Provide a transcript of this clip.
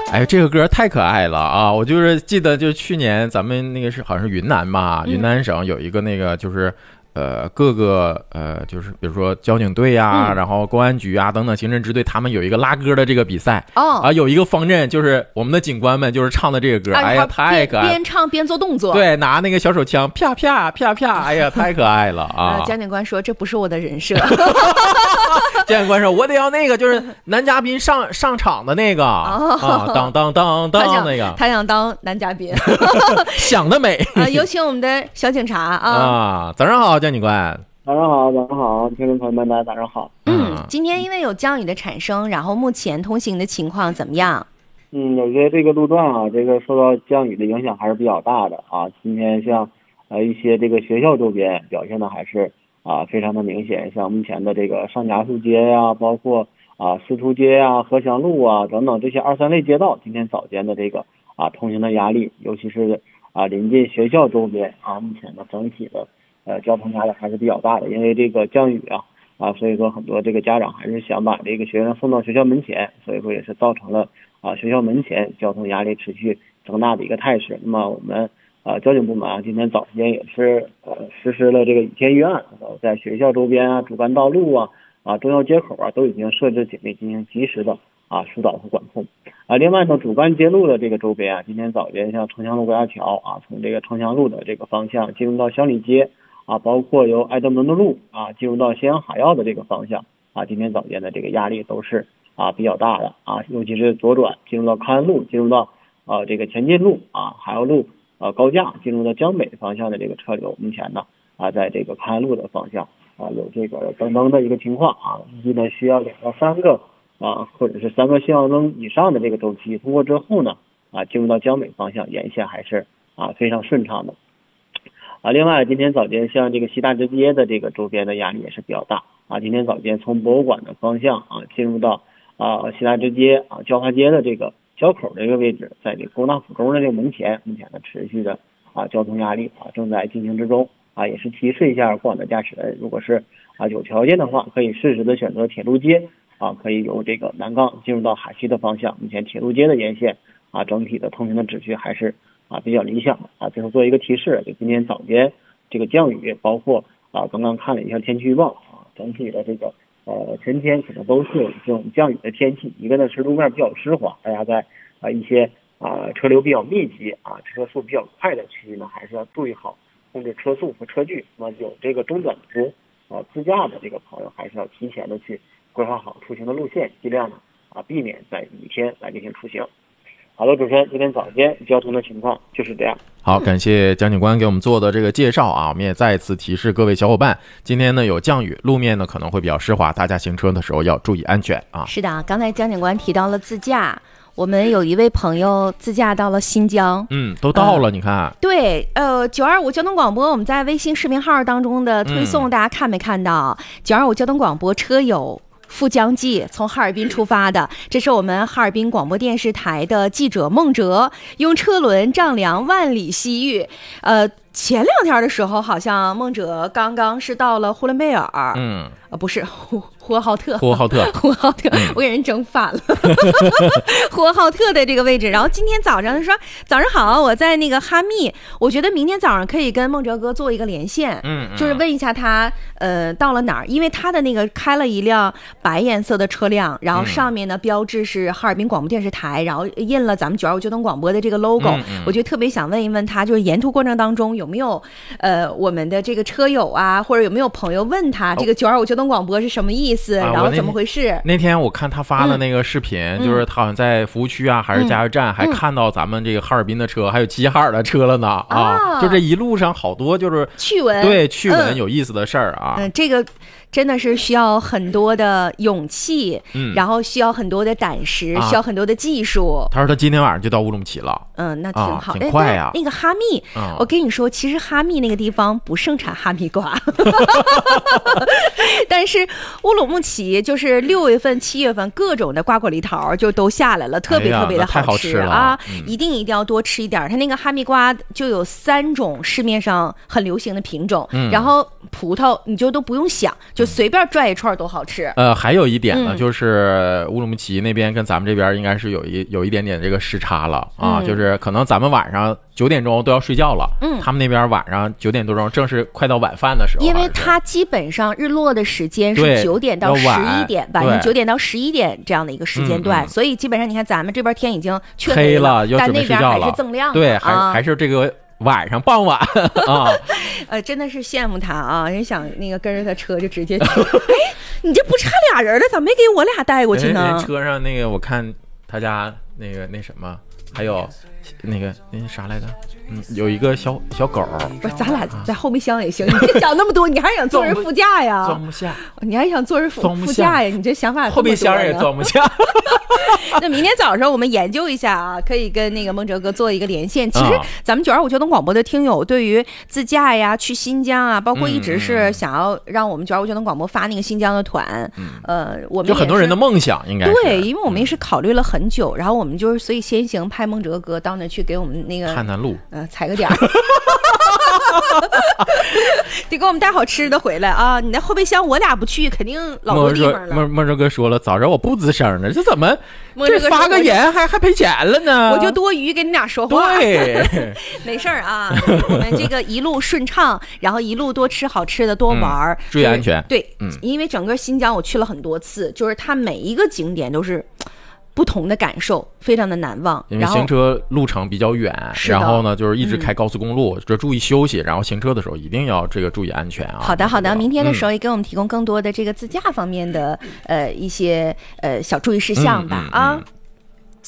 哎，这个歌太可爱了啊！我就是记得，就去年咱们那个是好像是云南吧，云南省有一个那个就是各个就是比如说交警队啊，然后公安局啊等等刑侦支队，他们有一个拉歌的这个比赛有一个方阵就是我们的警官们就是唱的这个歌，哎呀太可爱了， 边唱边做动作， 对，拿那个小手枪啪啪啪啪，哎呀太可爱了啊！ 交警官说这不是我的人设。 交警官说我得要那个就是男嘉宾上场的那个当当当当那个， 他想当男嘉宾。 想得美有请我们的小警察啊！ 早上好，交警官。 早上好，早上好，听众朋友们，大家早上好。 今天因为有降雨的产生，然后目前通行的情况怎么样？ 有些这个路段啊，这个受到降雨的影响还是比较大的啊。今天像一些这个学校周边表现的还是非常的明显，像目前的这个上贾树街呀，包括司徒街呀、河祥路啊等等这些2、3类街道，今天早间的这个通行的压力，尤其是临近学校周边目前的整体的交通压力还是比较大的，因为这个降雨所以说很多这个家长还是想把这个学生送到学校门前，所以说也是造成了学校门前交通压力持续增大的一个态势。那么我们交警部门今天早间也是实施了这个雨天预案，在学校周边主干道路重要街口都已经设置警力进行及时的疏导和管控。另外呢，主干街路的这个周边今天早间像城乡路高架桥从这个城乡路的这个方向进入到乡里街包括由爱德蒙德路进入到咸阳海药的这个方向今天早间的这个压力都是比较大的尤其是左转进入到康安路，进入到这个前进路海药路高架进入到江北方向的这个车流，目前呢在这个康安路的方向有这个灯灯的一个情况预计呢需要2到3个或者是3个信号灯以上的这个周期通过之后呢进入到江北方向沿线还是非常顺畅的。另外今天早间像这个西大直街的这个周边的压力也是比较大今天早间从博物馆的方向进入到西大直街交化街的这个交口的这个位置，在这个工大府中的这个门前，目前的持续的交通压力正在进行之中也是提示一下过往的驾驶人，如果是有条件的话，可以适时的选择铁路街可以由这个南岗进入到海西的方向。目前铁路街的沿线整体的通行的秩序还是比较理想的最后做一个提示，就今天早间这个降雨，包括刚刚看了一下天气预报整体的这个全天可能都是这种降雨的天气。一个呢是路面比较湿滑，大家在一些车流比较密集车速比较快的区域呢，还是要注意好控制车速和车距。那么有这个中短途自驾的这个朋友，还是要提前的去规划好出行的路线，尽量避免在雨天来进行出行。好的，主持人，今天早间交通的情况就是这样。 好，感谢江警官给我们做的这个介绍我们也再次提示各位小伙伴，今天呢有降雨，路面呢可能会比较湿滑，大家行车的时候要注意安全是的，刚才江警官提到了自驾，我们有一位朋友自驾到了新疆， 都到了，你看。 对，925交通广播，我们在微信视频号当中的推送，大家看没看到？925交通广播车友赴疆记从哈尔滨出发的，这是我们哈尔滨广播电视台的记者孟哲，用车轮丈量万里西域。前2天的时候，好像孟哲刚刚是到了呼伦贝尔，不是呼和浩特，我给人整反了。呼和浩特的这个位置，然后今天早上说早上好，我在那个哈密，我觉得明天早上可以跟孟哲哥做一个连线，就是问一下他到了哪儿，因为他的那个开了一辆白颜色的车辆，然后上面呢标志是哈尔滨广播电视台，然后印了咱们925交通广播的这个 logo，我就特别想问一问他，就是沿途过程当中有没有我们的这个车友或者有没有朋友问他这个925交通广播是什么意思，然后怎么回事？ 那天我看他发的那个视频，就是他好像在服务区还是加油站，还看到咱们这个哈尔滨的车，还有齐齐哈尔的车了呢就这一路上好多就是趣闻， 对趣闻有意思的事儿这个真的是需要很多的勇气，然后需要很多的胆识，需要很多的技术。 他说他今天晚上就到乌鲁木齐了， 那挺好， 挺快那个哈密，我跟你说，其实哈密那个地方不盛产哈密瓜，但是乌鲁木齐就是6月份、7月份各种的瓜果梨桃就都下来了，特别特别的好吃一定要多吃一点。它那个哈密瓜就有3种市面上很流行的品种，然后葡萄你就都不用想。 就随便拽一串都好吃。 还有一点呢，就是乌鲁木齐那边跟咱们这边应该是有一点点这个时差了啊，就是可能咱们晚上9点钟都要睡觉了，他们那边晚上9点多钟正是快到晚饭的时候， 因为它基本上日落的时间是9点到11点，晚上9点到11点这样的一个时间段，所以基本上你看咱们这边天已经黢黑了， 但那边还是锃亮的， 对，还是这个晚上傍晚啊， 真的是羡慕他啊！人想那个跟着他车就直接去，哎，你这不差俩人了，咋没给我俩带过去呢？ 车上那个我看他家那什么，还有那啥来着？有一个小狗。 不是，咱俩在后备箱也行。你别想那么多，你还想坐人副驾呀？ 装不下。 你还想坐人副驾呀？你这想法后备箱也装不下。 那明天早上我们研究一下啊，可以跟那个孟哲哥做一个连线。其实咱们925交通广播的听友对于自驾呀、去新疆啊，包括一直是想要让我们925交通广播发那个新疆的团，我们就很多人的梦想应该是对，因为我们也是考虑了很久，然后我们就是所以先行派孟哲哥到那去给我们那个汉南路踩个点儿。得给我们带好吃的回来啊！你那后备箱我俩不去，肯定老多地方了。 孟哲哥说了，早知道我不吱声呢，这怎么这发个言还赔钱了呢？ 我就多余跟你俩说话。 对， 没事儿啊，我们这个一路顺畅，然后一路多吃好吃的，多玩， 注意安全。 对，因为整个新疆我去了很多次，就是它每一个景点都是不同的感受，非常的难忘。 因为行车路程比较远，然后呢就是一直开高速公路，就注意休息，然后行车的时候一定要这个注意安全啊。 好的，明天的时候也给我们提供更多的这个自驾方面的一些小注意事项吧啊。